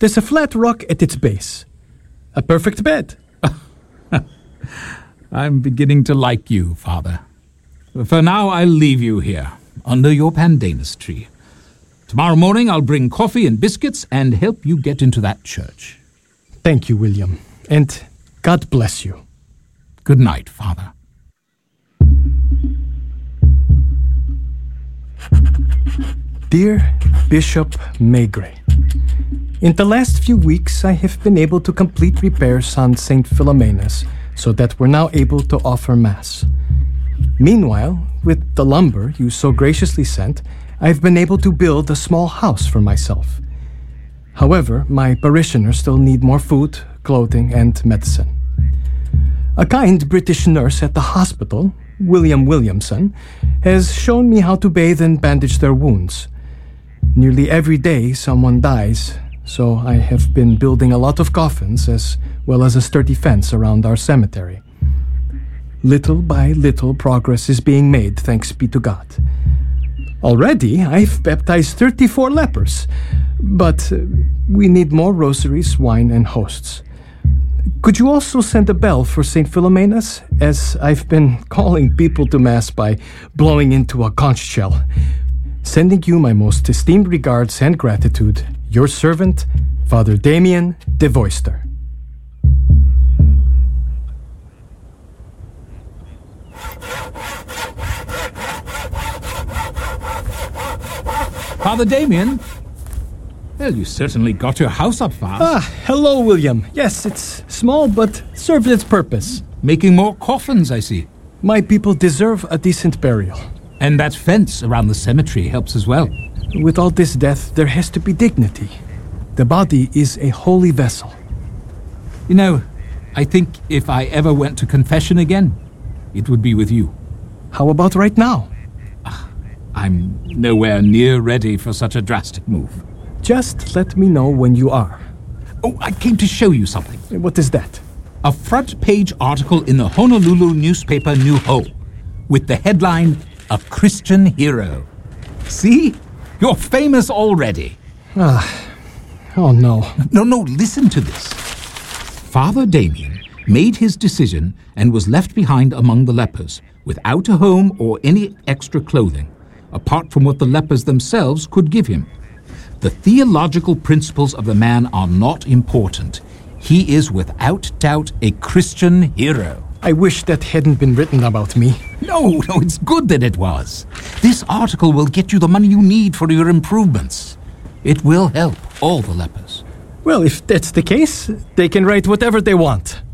There's a flat rock at its base. A perfect bed. I'm beginning to like you, Father. For now, I'll leave you here, under your pandanus tree. Tomorrow morning, I'll bring coffee and biscuits and help you get into that church. Thank you, William. And God bless you. Good night, Father. Dear Bishop Maigret, in the last few weeks I have been able to complete repairs on St. Philomena's so that we're now able to offer Mass. Meanwhile, with the lumber you so graciously sent, I've been able to build a small house for myself. However, my parishioners still need more food, clothing, and medicine. A kind British nurse at the hospital, William Williamson, has shown me how to bathe and bandage their wounds. Nearly every day someone dies, so I have been building a lot of coffins as well as a sturdy fence around our cemetery. Little by little progress is being made, thanks be to God. Already I've baptized 34 lepers, but we need more rosaries, wine, and hosts. Could you also send a bell for St. Philomena's, as I've been calling people to Mass by blowing into a conch shell? Sending you my most esteemed regards and gratitude, your servant, Father Damien de Voister. Father Damien? Well, you certainly got your house up fast. Hello, William. Yes, it's small, but serves its purpose. Making more coffins, I see. My people deserve a decent burial. And that fence around the cemetery helps as well. With all this death, there has to be dignity. The body is a holy vessel. You know, I think if I ever went to confession again, it would be with you. How about right now? I'm nowhere near ready for such a drastic move. Just let me know when you are. Oh, I came to show you something. What is that? A front-page article in the Honolulu newspaper New Ho, with the headline, "A Christian Hero." See? You're famous already. Oh no. No, listen to this. Father Damien made his decision and was left behind among the lepers, without a home or any extra clothing, apart from what the lepers themselves could give him. The theological principles of the man are not important. He is without doubt a Christian hero. I wish that hadn't been written about me. No, it's good that it was. This article will get you the money you need for your improvements. It will help all the lepers. Well, if that's the case, they can write whatever they want.